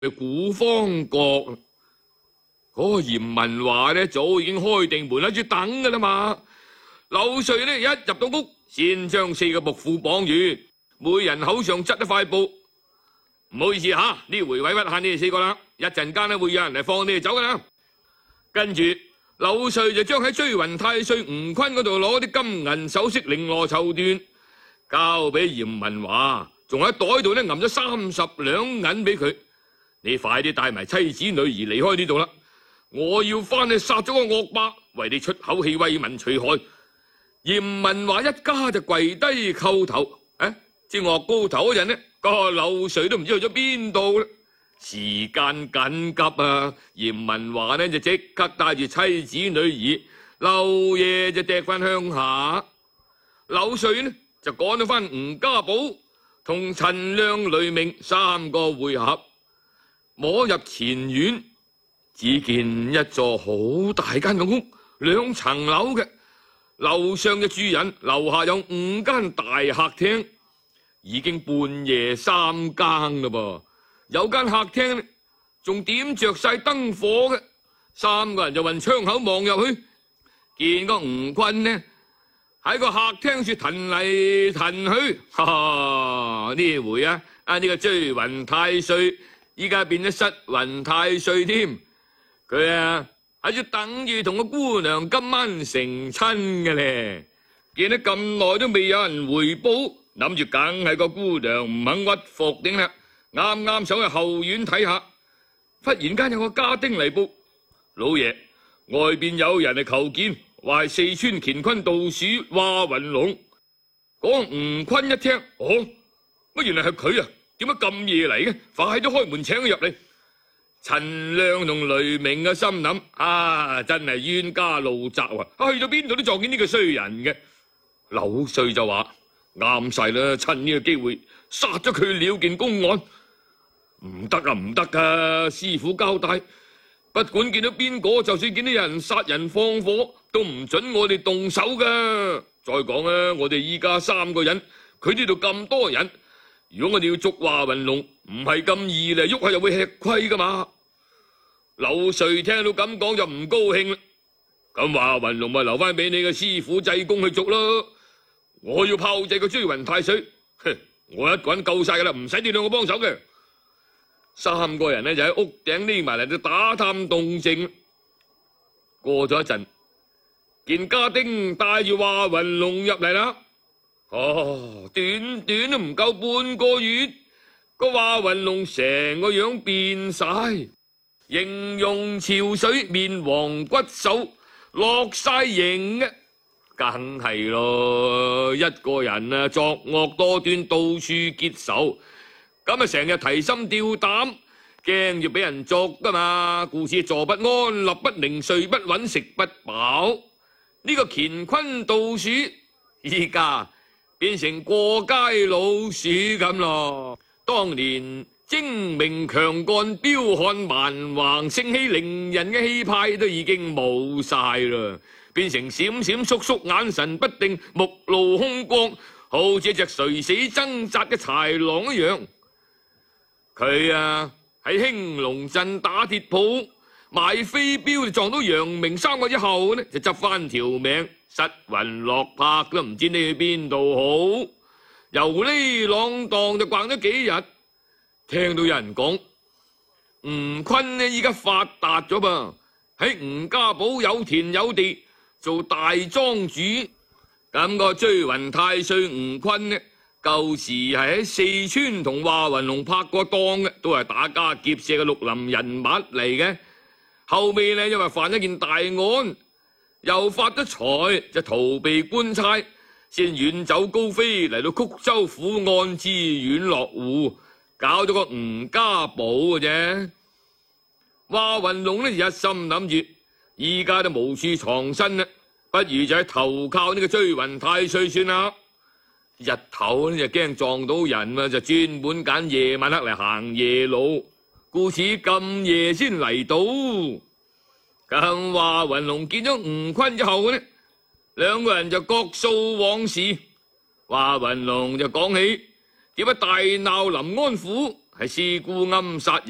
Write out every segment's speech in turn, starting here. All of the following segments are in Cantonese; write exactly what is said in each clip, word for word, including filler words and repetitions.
嘅古方國。嗰個嚴文華呢，早已經開定門喺住等噶啦嘛。柳絮呢，一入到屋，先將四個僕婦綁住，每人口上執一塊布。唔好意思吓，呢回委屈下你哋四個啦，一陣間呢會有人嚟放你哋走噶啦。跟住柳絮就將喺追雲太歲吳坤嗰度攞啲金銀首飾、綾羅綢緞交俾嚴文華，仲喺袋度呢揞咗三十兩銀俾佢。你快啲帶埋妻子女兒離開呢度啦！我要翻去殺咗個惡霸，為你出口氣，為民除害。嚴文華一家就跪低叩頭。誒，至惡高頭嗰陣呢，個柳絮都唔知去咗邊度啦。時間緊急啊！嚴文華呢就即刻帶住妻子女兒，漏夜就趯翻鄉下。柳絮呢就趕咗翻吳家堡，同陳亮、雷鳴三個會合。摸入前院，只見一座好大間嘅屋，兩層樓嘅，樓上嘅住人，樓下有五間大客廳，已經半夜三更啦噃。有間客廳呢，仲點着晒燈火嘅，三個人就運窗口望入去，見個吳坤呢喺個客廳處騰嚟騰去，哈哈！呢回啊，啊呢個追雲太歲。依家變咗失雲太歲添，佢啊喺度等住同個姑娘今晚成親嘅咧，見得咁耐都未有人回報，諗住梗係個姑娘唔肯屈服頂啦，啱啱想去後院睇下，忽然間有個家丁嚟報，老爺外邊有人嚟求見，話係四川乾坤道士華雲龍。講吳坤一聽，哦，乜原來係佢啊！點解咁夜嚟嘅？快啲開門請佢入嚟。陳亮同雷鳴嘅心諗：啊，真係冤家路窄啊！去到邊度都撞見呢個衰人嘅。柳絮就話：啱晒啦，趁呢個機會殺咗佢了件公案。唔得啊，唔得噶！師傅交代，不管見到邊個，就算見到有人殺人放火，都唔准我哋動手噶。再講啊，我哋依家三個人，佢呢度咁多人。如果我哋要捉華雲龍，唔係咁易嚟，喐下又會吃虧噶嘛。柳絮聽到咁講就唔高興啦。咁華雲龍咪留翻俾你嘅師傅濟公去捉咯。我要炮製個追雲太歲，哼，我一個人夠晒噶啦，唔使你兩個幫手嘅。三個人呢就喺屋頂匿埋嚟度打探動靜。過咗一陣，見家丁帶住華雲龍入嚟啦。哦，短短都唔夠半個月，個華雲龍成個樣變晒，形容憔悴，面黃骨瘦，落晒形嘅，梗係咯。一個人啊，作惡多端，到處結仇，咁啊成日提心吊膽，驚住俾人捉噶嘛，故此坐不安，立不寧，睡不穩，食不飽。呢個乾坤道士依家變成過街老鼠咁咯。當年精明強幹、彪悍蠻橫、盛氣凌人嘅氣派都已經冇晒啦，變成閃閃縮縮、眼神不定、目露凶光，好似隻垂死掙扎嘅豺狼一樣。佢啊喺興隆鎮打鐵鋪買飛鏢，就撞到楊明三個之後呢，就執翻條命。失魂落魄都唔知你去邊度好，遊呢浪蕩就逛咗幾日。聽到有人講吳坤呢依家發達咗噃，喺吳家堡有田有地，做大莊主。咁個追雲太歲吳坤呢，舊時係喺四川同華雲龍拍過檔嘅，都係打家劫舍嘅綠林人物嚟嘅。後尾呢，因為犯一件大案，又發咗財，就逃避官差，先遠走高飛嚟到曲州府安知縣落戶，搞咗個吳家堡嘅啫。華雲龍呢一心諗住，依家都無處藏身啦，不如就係投靠呢個追雲太歲算啦。日頭呢就驚撞到人啊，就專門揀夜晚黑嚟行夜路，故此咁夜先嚟到。咁華雲龍見咗吳坤之後呢，兩個人就各訴往事。華雲龍就講起點解大鬧臨安府係師姑暗殺人，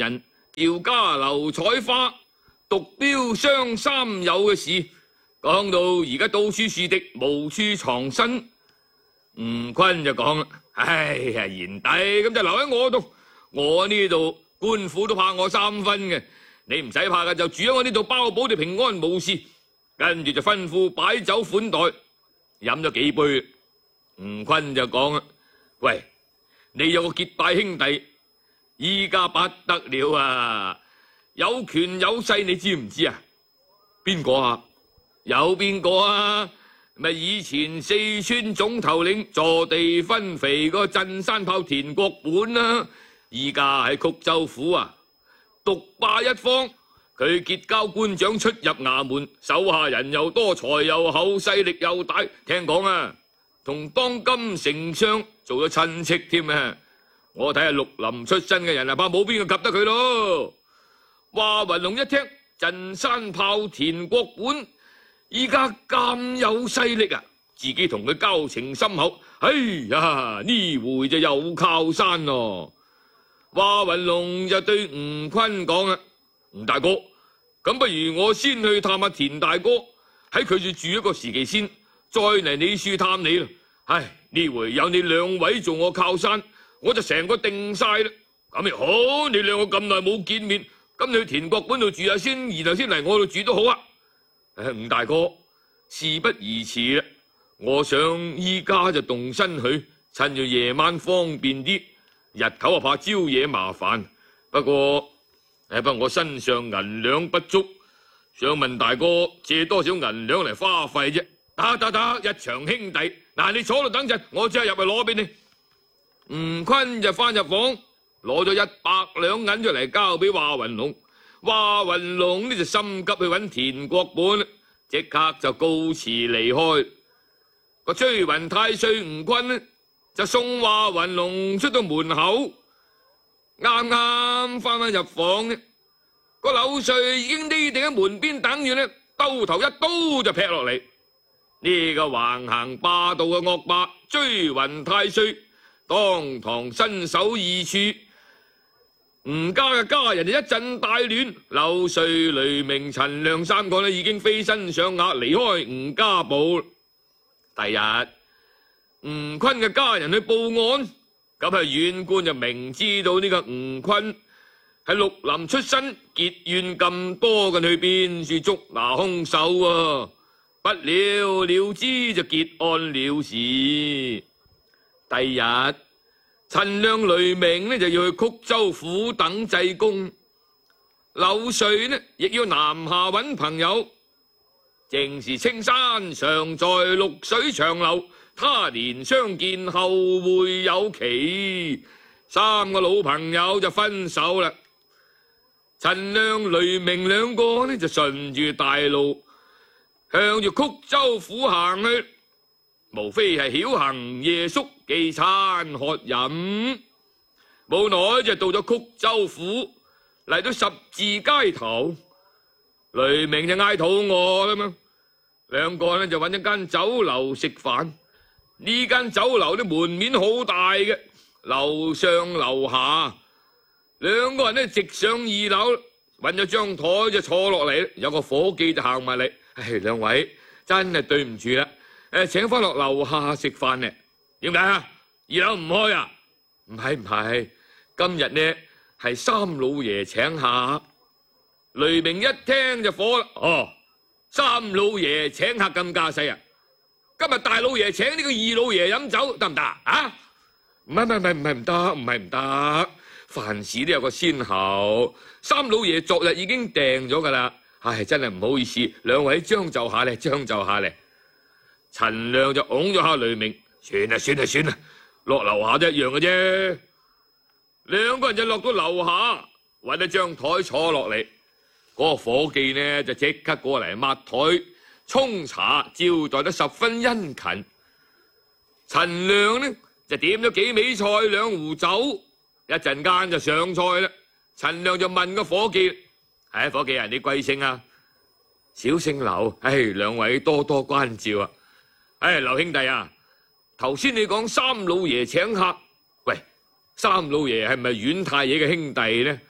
姚家樓採花、獨標雙三友嘅事，講到而家到處是敵，無處藏身。吳坤就講啦：哎呀，賢弟咁就留喺我度，我呢度官府都怕我三分嘅，你唔使怕噶，就住喺我呢度，包保你平安無事。跟住就吩咐擺酒款待，飲咗幾杯。吳坤就講啦：喂，你有個結拜兄弟，依家不得了啊！有權有勢，你知唔知啊？邊個啊？有邊個啊？咪以前四川總頭領坐地分肥個鎮山炮田國本啊，依家喺曲州府啊，獨霸一方。佢結交官長，出入衙門，手下人又多，財又厚，勢力又大。聽講啊，同當今丞相做咗親戚添啊！我睇下綠林出身嘅人啊，怕冇邊個及得佢咯。華雲龍一聽，鎮山炮田國本依家咁有勢力啊，自己同佢交情深厚，哎呀，呢回就有靠山咯。華雲龍就對吳坤講啊：吳大哥，咁不如我先去探下田大哥，喺佢處住一個時期先，再嚟你處探你啦。唉，呢回有你兩位做我靠山，我就成個定晒啦。咁又好，你兩個咁耐冇見面，咁你去田國本度住下先，然後先嚟我度住都好啊。誒，吳大哥，事不宜遲啦，我想依家就動身去，趁住夜晚方便啲，日頭啊怕招惹麻煩。不過誒，不過我身上銀兩不足，想問大哥借多少銀兩嚟花費啫？得得得，一場兄弟，嗱，你坐度等陣，我即刻入去攞俾你。吳坤就翻入房，攞咗一百兩銀出嚟交俾華雲龍。華雲龍呢就心急去揾田國本，即刻就告辭離開。個追雲太歲吳坤呢就送華雲龍出到門口，啱啱翻返入房呢，個柳絮已經匿定喺門邊等住呢，兜頭一刀就劈落嚟。呢個橫行霸道嘅惡霸追雲太歲當堂身首異處，吳家嘅家人就一陣大亂，柳絮、雷鳴、陳亮三個呢已經飛身上額離開吳家堡。第日吳坤嘅家人去報案，咁係縣官就明知道呢個吳坤係綠林出身，結怨咁多嘅，去邊處捉拿兇手啊？不了了之就結案了事。第日陳亮、雷鳴呢就要去曲州府等濟公，柳絮呢亦要南下揾朋友。正是青山常在綠水長流，他年相見後會有期。三個老朋友就分手啦。陳亮、雷鳴兩個呢就順住大路向住曲州府行去，無非係曉行夜宿、寄餐喝飲。冇耐就到咗曲州府，嚟到十字街頭，雷鳴就嗌肚餓啦嘛，兩個呢就揾一間酒樓食飯。呢間酒樓啲門面好大嘅，樓上樓下，兩個人呢直上二樓，揾咗張台就坐落嚟，有個伙計就行埋嚟。唉，兩位真係對唔住啦，誒，請翻落樓下食飯呢？點解啊？二樓唔開啊？唔係唔係，今日呢係三老爺請客。雷鳴一聽就火啦，哦，三老爺請客咁架勢啊？今日大老爺請呢個二老爺飲酒得唔得啊？唔係唔係唔係唔係唔得，唔係唔得，凡事都有個先後。三老爺昨日已經訂咗噶啦。唉，真係唔好意思，兩位將就下咧，將就下咧。陳亮就拱咗下雷鳴，算啦算啦算啦，落樓下都一樣嘅啫。兩個人就落到樓下，搵一張台坐落嚟。嗰個伙計呢就即刻過嚟抹台、沖茶，招待得十分殷勤。陳亮呢就點咗幾味菜、兩壺酒，一陣間就上菜啦。陳亮就問個伙計。唉，伙計啊，你貴姓啊？小姓劉。唉，兩位多多關照啊。唉，劉兄弟啊，頭先你講三老爺請客，喂，三老爺係咪阮太爺嘅兄弟呢？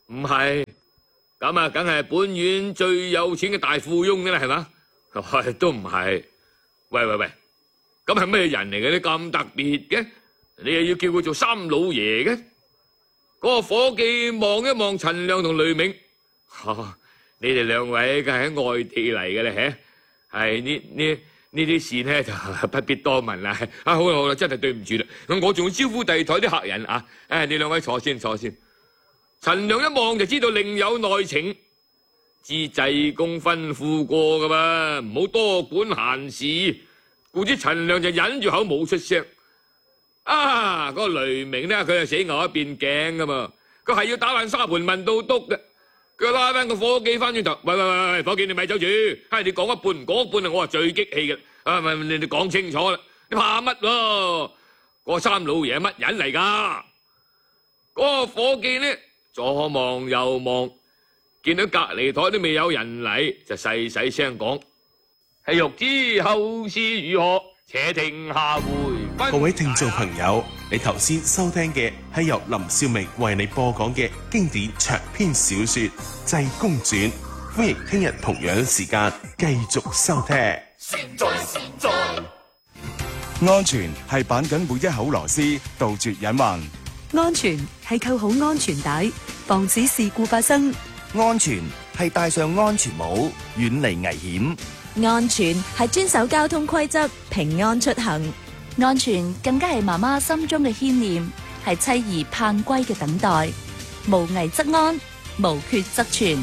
唔係，咁啊，梗係本縣最有錢嘅大富翁嘅啦，係嘛？都唔係。喂喂喂，咁係咩人嚟嘅？你咁特別嘅，你又要叫佢做三老爺嘅？嗰個伙計望一望陳亮同雷鳴，哈！你哋兩位梗係喺外地嚟嘅咧，吓，係呢呢呢啲事呢就不必多問啦。啊，好啦好啦，真係對唔住啦，我仲要招呼第二台啲客人啊。誒，你兩位坐先坐先。陳亮一望就知道另有內情，知濟公吩咐過噶嘛，唔好多管閒事。故知陳亮就忍住口冇出聲。啊，嗰個雷鳴呢，佢係死牛一邊頸噶嘛，佢係要打爛沙盤問到篤嘅。佢拉翻個伙計翻轉頭，喂喂喂喂，伙計你咪走住，唉，你講一半唔講一半啊，我話最激氣嘅。啊，咪你哋講清楚啦，你怕乜咯？嗰三老爺係乜人嚟噶？嗰個伙計呢，左望右望，見到隔籬台都未有人嚟，就細細聲講：係欲知後事如何，且聽下回分解。 各位聽眾朋友，你頭先收聽嘅係由林少明為你播講嘅經典長篇小說《濟公傳》，歡迎聽日同樣時間繼續收聽。 善哉善哉， 安全係綁緊每一口螺絲，杜絕隱患。 安全係扣好安全帶，防止事故發生。 安全係戴上安全帽，遠離危險。 安全係遵守交通規則，平安出行。安全更加係媽媽心中嘅牽念，係妻兒盼歸嘅等待。無危則安，無缺則全。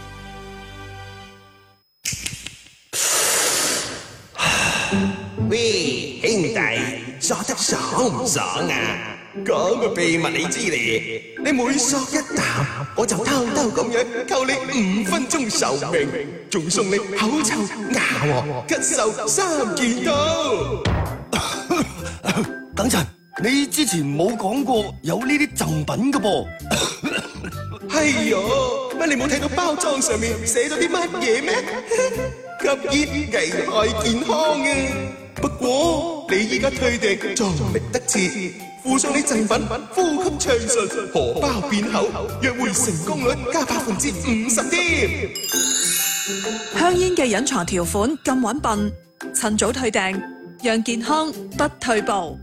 喂，兄弟，索得爽唔爽啊？講個秘密你知嚟，你每索一啖，我就偷偷咁樣扣你五分鐘壽命，仲送你口臭、牙黃、咳嗽三件套。 等陣，你之前冇講過有呢啲贈品㗎噃。 係喲，乜你冇睇到包裝上面寫咗啲乜嘢咩？吸煙危害健康啊！不過你依家退訂仲嚟得切，附上你贈品，呼吸暢順，荷包變厚，約會成功率加百分之五十添。 香煙嘅隱藏條款咁穩笨，趁早退訂，讓健康不退步。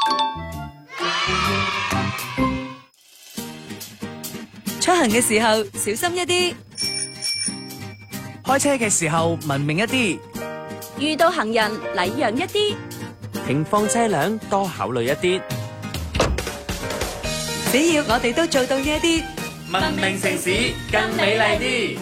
出行嘅時候小心一啲， 開車嘅時候文明一啲， 遇到行人禮讓一啲， 停放車輛多考慮一啲。 只要我哋都做到呢一啲， 文明城市更美麗啲。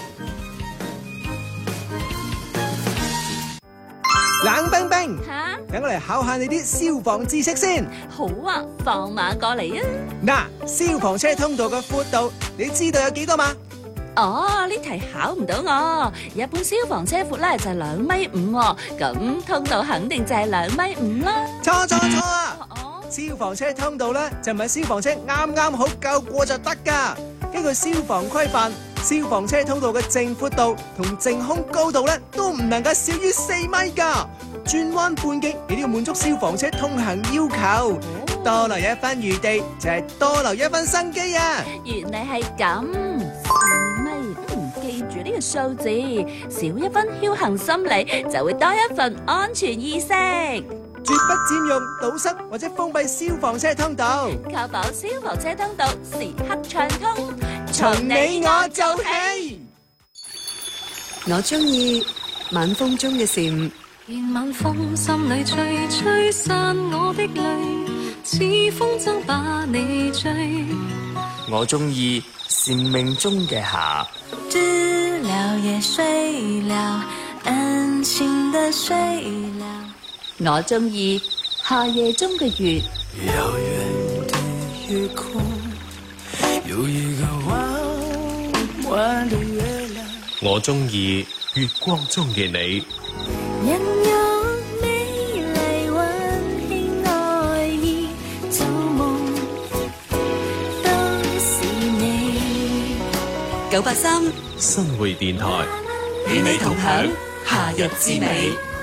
冷冰冰， 吓， 等我嚟考下你啲消防知識先。 好啊，放馬過嚟啊！ 嗱，消防車通道嘅闊度，你知道有幾多嘛？ 哦，呢題考唔到我。一般消防車闊咧就係兩米五，咁通道肯定就係兩米五啦。 錯錯錯啊！消防車通道咧就唔係消防車啱啱好夠過就得噶。根據消防規範，消防車通道嘅淨闊度同淨空高度咧都唔能夠少於四米噶。轉彎半徑亦都要滿足消防車通行要求。多留一分餘地就係多留一分生機啊！ 原來係咁，四米，嗯，記住呢個數字，少一分僥倖心理，就會多一份安全意識。 絕不佔用、堵塞或者封閉消防車通道， 確保消防車通道時刻暢通。 從你我做起。 我中意晚風中嘅蟬。 願晚風心裏吹，吹散我的淚，似風箏把你追。 我中意蟬鳴中嘅夏。 知了也睡了，安心的睡了。 我中意夏夜中嘅月。 遙遠的夜空有一個彎彎的月亮。 我中意月光中嘅你。 人有美麗溫馨愛意，做夢都是你。 九八三新會電台與你同享夏日之美。